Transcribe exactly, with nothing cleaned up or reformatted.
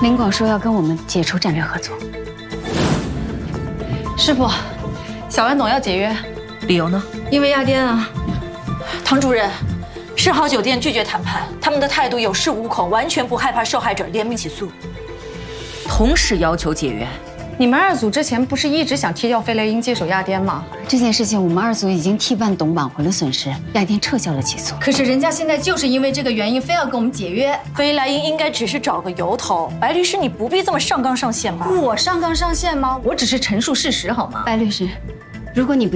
林广说要跟我们解除战略合作。 师傅，小安董要解约， 理由呢？ 因为亚颠啊。 唐主任，世豪酒店拒绝谈判，他们的态度有恃无恐，完全不害怕受害者联名起诉， 同时要求解约。 你们二组之前不是一直想踢掉费雷英接手亚颠吗？ 这件事情我们二组已经替半董挽回了损失，亚颠撤销了起诉。 可是人家现在就是因为这个原因，非要跟我们解约。 费莱英应该只是找个由头，白律师你不必这么上纲上线吧？ 我上纲上线吗？我只是陈述事实好吗？ 白律师，如果你不